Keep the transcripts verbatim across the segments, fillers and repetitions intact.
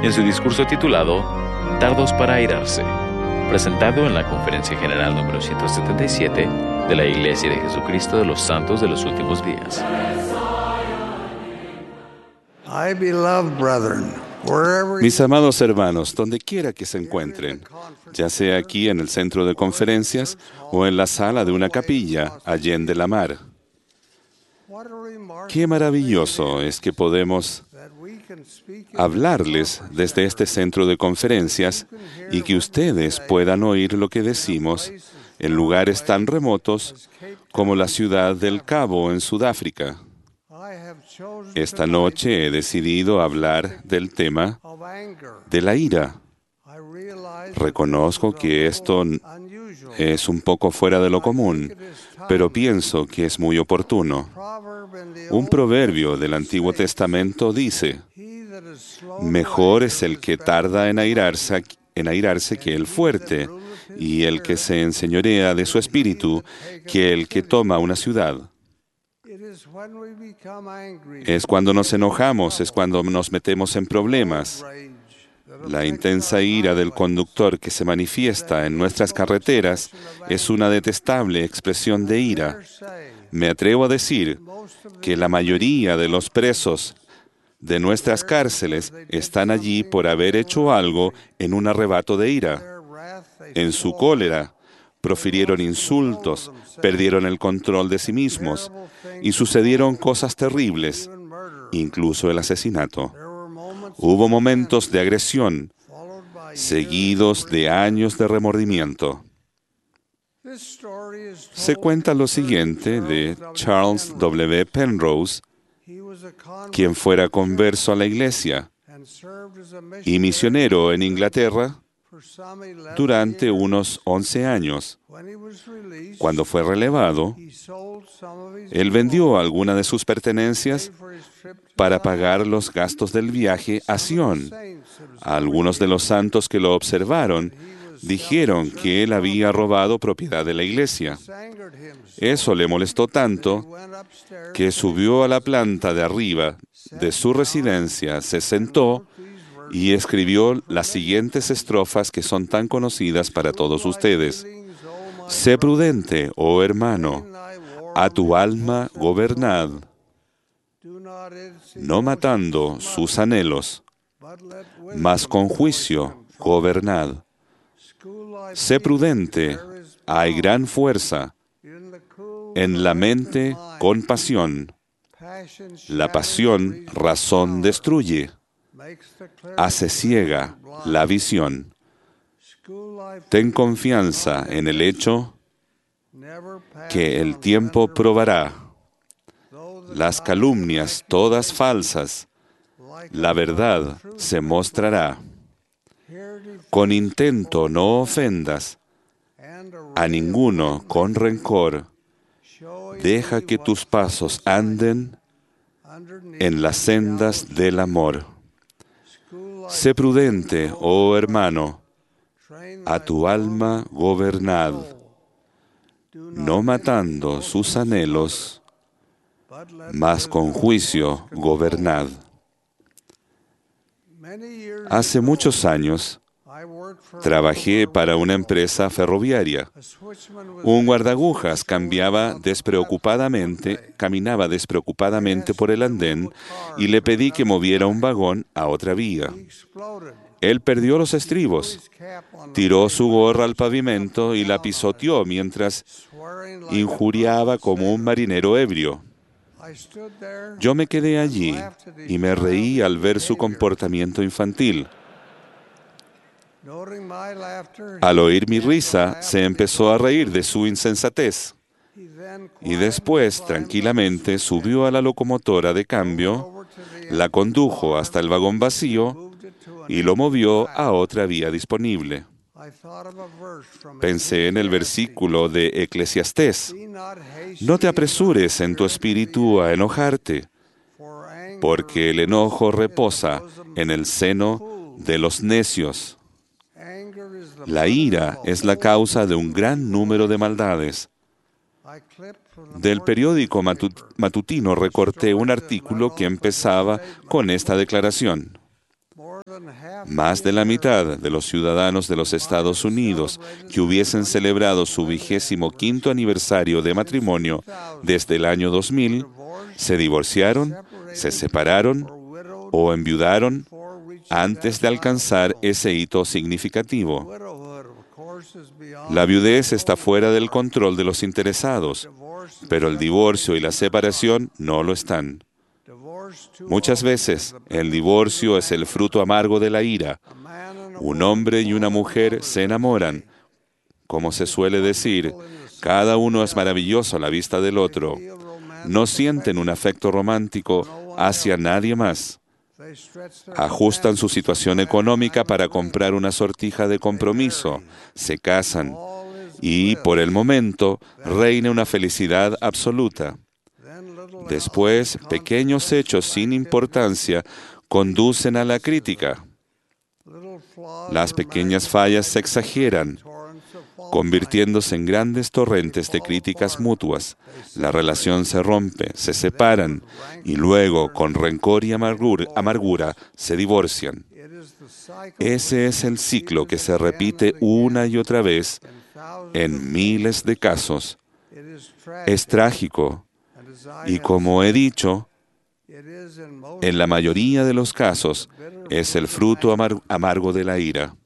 en su discurso titulado Dardos para airarse, presentado en la Conferencia General número ciento setenta y siete de la Iglesia de Jesucristo de los Santos de los Últimos Días. Mis amados hermanos, donde quiera que se encuentren, ya sea aquí en el centro de conferencias o en la sala de una capilla allende la mar, qué maravilloso es que podemos hablarles desde este centro de conferencias y que ustedes puedan oír lo que decimos en lugares tan remotos como la ciudad del Cabo en Sudáfrica. Esta noche he decidido hablar del tema de la ira. Reconozco que esto es un poco fuera de lo común, pero pienso que es muy oportuno. Un proverbio del Antiguo Testamento dice: mejor es el que tarda en airarse, en airarse que el fuerte, y el que se enseñorea de su espíritu que el que toma una ciudad. Es cuando nos enojamos, es cuando nos metemos en problemas. La intensa ira del conductor que se manifiesta en nuestras carreteras es una detestable expresión de ira. Me atrevo a decir que la mayoría de los presos de nuestras cárceles están allí por haber hecho algo en un arrebato de ira. En su cólera, profirieron insultos, perdieron el control de sí mismos y sucedieron cosas terribles, incluso el asesinato. Hubo momentos de agresión, seguidos de años de remordimiento. Se cuenta lo siguiente de Charles W. Penrose, quien fuera converso a la iglesia y misionero en Inglaterra durante unos once años. Cuando fue relevado, él vendió alguna de sus pertenencias para pagar los gastos del viaje a Sion. Algunos de los santos que lo observaron dijeron que él había robado propiedad de la iglesia. Eso le molestó tanto que subió a la planta de arriba de su residencia, se sentó y escribió las siguientes estrofas que son tan conocidas para todos ustedes. Sé prudente, oh hermano, a tu alma gobernad, no matando sus anhelos, mas con juicio gobernad. Sé prudente, hay gran fuerza en la mente con pasión. La pasión razón destruye, hace ciega la visión. Ten confianza en el hecho que el tiempo probará. Las calumnias todas falsas, la verdad se mostrará. Con intento no ofendas a ninguno con rencor. Deja que tus pasos anden en las sendas del amor. Sé prudente, oh hermano, a tu alma gobernad, no matando sus anhelos, mas con juicio gobernad. Hace muchos años, trabajé para una empresa ferroviaria. Un guardagujas cambiaba despreocupadamente, caminaba despreocupadamente por el andén y le pedí que moviera un vagón a otra vía. Él perdió los estribos, tiró su gorra al pavimento y la pisoteó mientras injuriaba como un marinero ebrio. Yo me quedé allí y me reí al ver su comportamiento infantil. Al oír mi risa, se empezó a reír de su insensatez. Y después, tranquilamente, subió a la locomotora de cambio, la condujo hasta el vagón vacío y lo movió a otra vía disponible. Pensé en el versículo de Eclesiastés: no te apresures en tu espíritu a enojarte, porque el enojo reposa en el seno de los necios. La ira es la causa de un gran número de maldades. Del periódico matutino recorté un artículo que empezaba con esta declaración: Más de la mitad de los ciudadanos de los Estados Unidos que hubiesen celebrado su vigésimo quinto aniversario de matrimonio desde el año dos mil se divorciaron, se separaron o enviudaron antes de alcanzar ese hito significativo. La viudez está fuera del control de los interesados, pero el divorcio y la separación no lo están. Muchas veces, el divorcio es el fruto amargo de la ira. Un hombre y una mujer se enamoran. Como se suele decir, cada uno es maravilloso a la vista del otro. No sienten un afecto romántico hacia nadie más. Ajustan su situación económica para comprar una sortija de compromiso, se casan y, por el momento, reina una felicidad absoluta. Después, pequeños hechos sin importancia conducen a la crítica. Las pequeñas fallas se exageran, convirtiéndose en grandes torrentes de críticas mutuas. La relación se rompe, se separan y luego, con rencor y amargura, amargura, se divorcian. Ese es el ciclo que se repite una y otra vez en miles de casos. Es trágico y, como he dicho, en la mayoría de los casos es el fruto amar- amargo de la ira.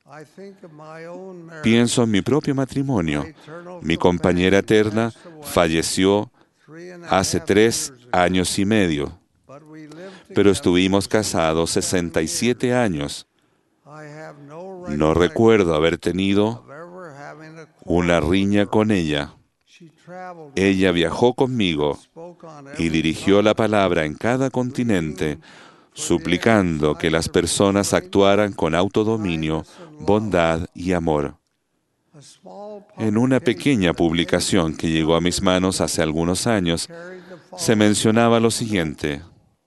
Pienso en mi propio matrimonio. Mi compañera eterna falleció hace tres años y medio, pero estuvimos casados sesenta y siete años. No recuerdo haber tenido una riña con ella. Ella viajó conmigo y dirigió la palabra en cada continente, suplicando que las personas actuaran con autodominio, bondad y amor. En una pequeña publicación que llegó a mis manos hace algunos años, se mencionaba lo siguiente.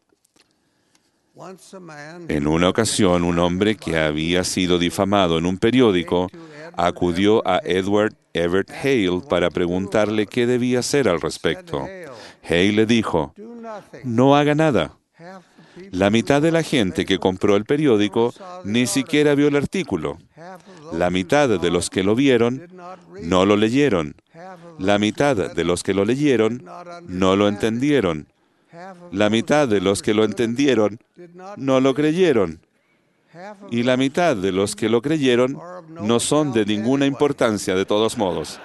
En una ocasión, un hombre que había sido difamado en un periódico acudió a Edward Everett Hale para preguntarle qué debía hacer al respecto. Hale le dijo, no haga nada. La mitad de la gente que compró el periódico ni siquiera vio el artículo. La mitad de los que lo vieron no lo leyeron. La mitad de los que lo leyeron no lo entendieron. La mitad de los que lo entendieron no lo creyeron. Y la mitad de los que lo creyeron no son de ninguna importancia de todos modos.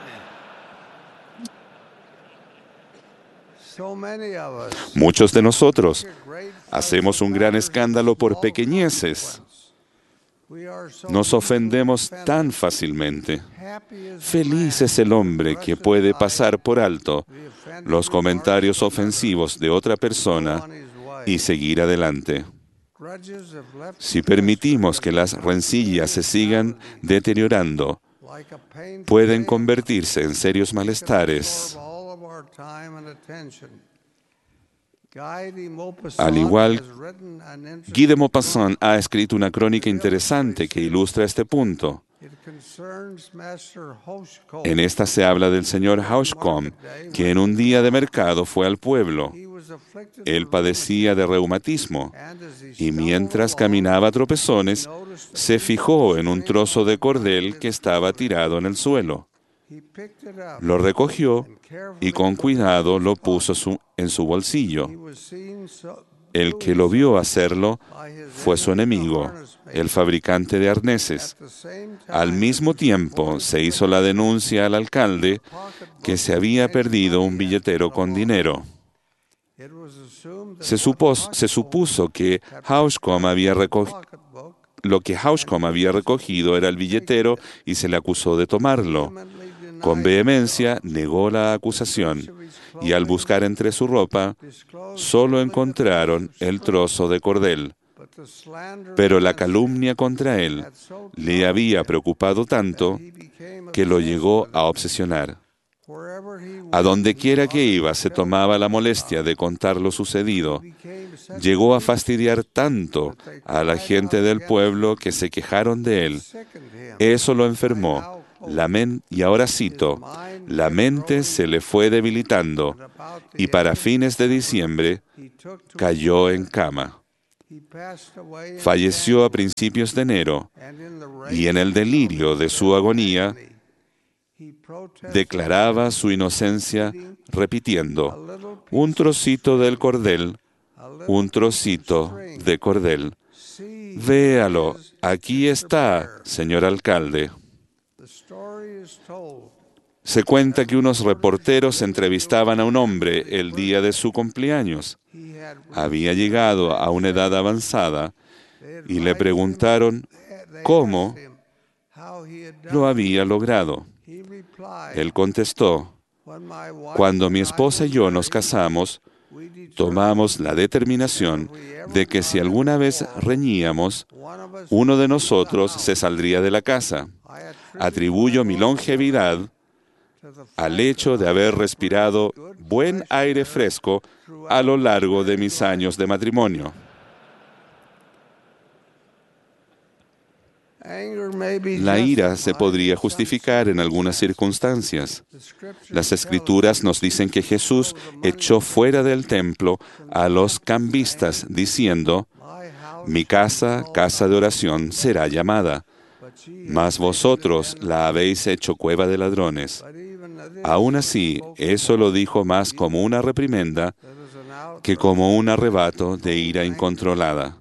Muchos de nosotros hacemos un gran escándalo por pequeñeces. Nos ofendemos tan fácilmente. Feliz es el hombre que puede pasar por alto los comentarios ofensivos de otra persona y seguir adelante. Si permitimos que las rencillas se sigan deteriorando, pueden convertirse en serios malestares. Al igual, Guy de Maupassant ha escrito una crónica interesante que ilustra este punto. En esta se habla del señor Hauschkom, que en un día de mercado fue al pueblo. Él padecía de reumatismo y mientras caminaba a tropezones, se fijó en un trozo de cordel que estaba tirado en el suelo. Lo recogió y con cuidado lo puso su, en su bolsillo. El que lo vio hacerlo fue su enemigo, el fabricante de arneses. Al mismo tiempo se hizo la denuncia al alcalde que se había perdido un billetero con dinero. Se, supos, se supuso que Hauschkom había recogido lo que Hauschkom había recogido era el billetero y se le acusó de tomarlo. Con vehemencia negó la acusación y al buscar entre su ropa, solo encontraron el trozo de cordel. Pero la calumnia contra él le había preocupado tanto que lo llegó a obsesionar. A donde quiera que iba, se tomaba la molestia de contar lo sucedido. Llegó a fastidiar tanto a la gente del pueblo que se quejaron de él. Eso lo enfermó. La men- y ahora cito, la mente se le fue debilitando y para fines de diciembre cayó en cama. Falleció a principios de enero y en el delirio de su agonía declaraba su inocencia repitiendo, un trocito del cordel, un trocito de cordel. Véalo, aquí está, señor alcalde. Se cuenta que unos reporteros entrevistaban a un hombre el día de su cumpleaños. Había llegado a una edad avanzada y le preguntaron cómo lo había logrado. Él contestó, cuando mi esposa y yo nos casamos, tomamos la determinación de que si alguna vez reñíamos, uno de nosotros se saldría de la casa. Atribuyo mi longevidad al hecho de haber respirado buen aire fresco a lo largo de mis años de matrimonio. La ira se podría justificar en algunas circunstancias. Las Escrituras nos dicen que Jesús echó fuera del templo a los cambistas, diciendo, mi casa, casa de oración, será llamada, mas vosotros la habéis hecho cueva de ladrones. Aún así, eso lo dijo más como una reprimenda que como un arrebato de ira incontrolada.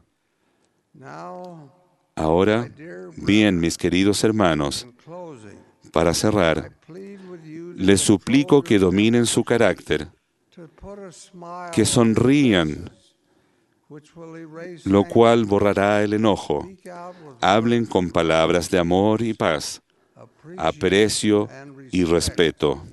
Ahora, bien, mis queridos hermanos, para cerrar, les suplico que dominen su carácter, que sonrían, lo cual borrará el enojo. Hablen con palabras de amor y paz, aprecio y respeto.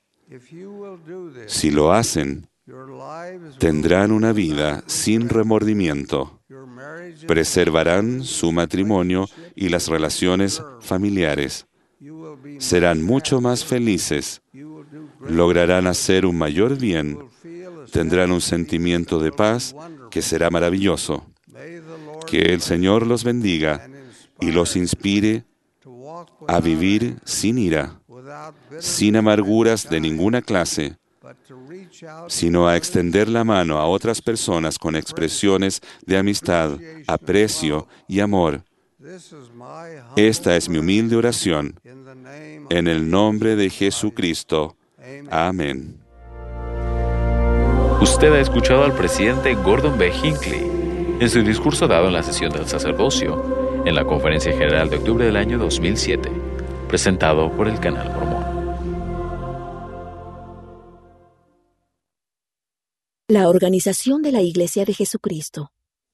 Si lo hacen, tendrán una vida sin remordimiento. Preservarán su matrimonio y las relaciones familiares. Serán mucho más felices. Lograrán hacer un mayor bien. Tendrán un sentimiento de paz que será maravilloso. Que el Señor los bendiga y los inspire a vivir sin ira, sin amarguras de ninguna clase, sino a extender la mano a otras personas con expresiones de amistad, aprecio y amor. Esta es mi humilde oración. En el nombre de Jesucristo. Amén. Usted ha escuchado al presidente Gordon B. Hinckley en su discurso dado en la sesión del sacerdocio en la Conferencia General de octubre del año dos mil siete, presentado por el Canal Mormón. La organización de la Iglesia de Jesucristo.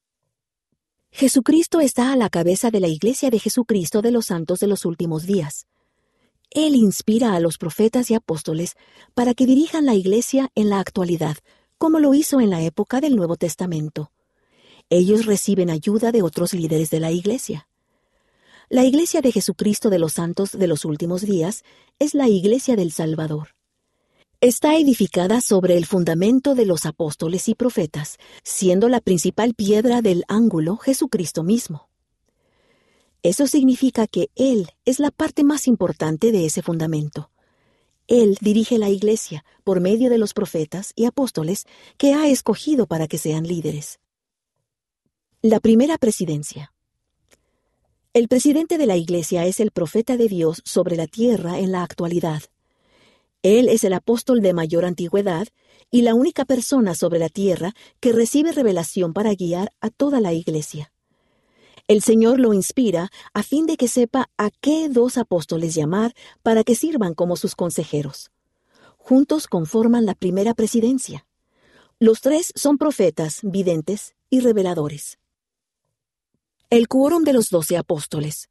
Jesucristo está a la cabeza de la Iglesia de Jesucristo de los Santos de los Últimos Días. Él inspira a los profetas y apóstoles para que dirijan la Iglesia en la actualidad, como lo hizo en la época del Nuevo Testamento. Ellos reciben ayuda de otros líderes de la Iglesia. La Iglesia de Jesucristo de los Santos de los Últimos Días es la Iglesia del Salvador. Está edificada sobre el fundamento de los apóstoles y profetas, siendo la principal piedra del ángulo Jesucristo mismo. Eso significa que Él es la parte más importante de ese fundamento. Él dirige la Iglesia por medio de los profetas y apóstoles que ha escogido para que sean líderes. La primera presidencia. El presidente de la Iglesia es el profeta de Dios sobre la tierra en la actualidad. Él es el apóstol de mayor antigüedad y la única persona sobre la tierra que recibe revelación para guiar a toda la Iglesia. El Señor lo inspira a fin de que sepa a qué dos apóstoles llamar para que sirvan como sus consejeros. Juntos conforman la primera presidencia. Los tres son profetas, videntes y reveladores. El quórum de los doce apóstoles.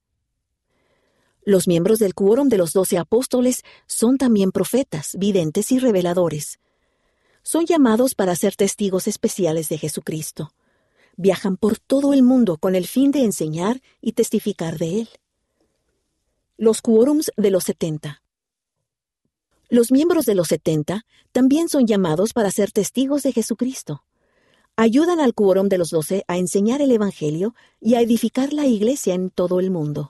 Los miembros del quórum de los doce apóstoles son también profetas, videntes y reveladores. Son llamados para ser testigos especiales de Jesucristo. Viajan por todo el mundo con el fin de enseñar y testificar de Él. Los quórums de los setenta. Los miembros de los setenta también son llamados para ser testigos de Jesucristo. Ayudan al quórum de los doce a enseñar el Evangelio y a edificar la Iglesia en todo el mundo.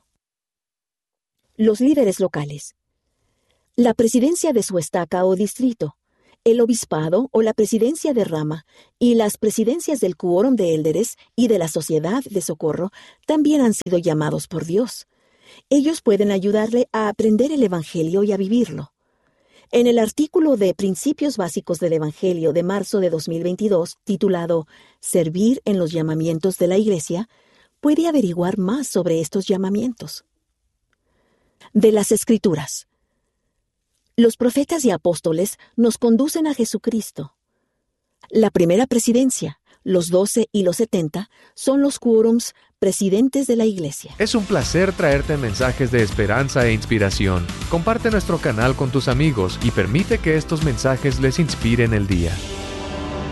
Los líderes locales. La presidencia de su estaca o distrito. El obispado o la presidencia de rama y las presidencias del quórum de élderes y de la sociedad de socorro también han sido llamados por Dios. Ellos pueden ayudarle a aprender el Evangelio y a vivirlo. En el artículo de Principios Básicos del Evangelio de marzo de dos mil veintidós, titulado Servir en los llamamientos de la Iglesia, puede averiguar más sobre estos llamamientos. De las Escrituras. Los profetas y apóstoles nos conducen a Jesucristo. La primera presidencia, los doce y los setenta, son los quórums presidentes de la Iglesia. Es un placer traerte mensajes de esperanza e inspiración. Comparte nuestro canal con tus amigos y permite que estos mensajes les inspiren el día.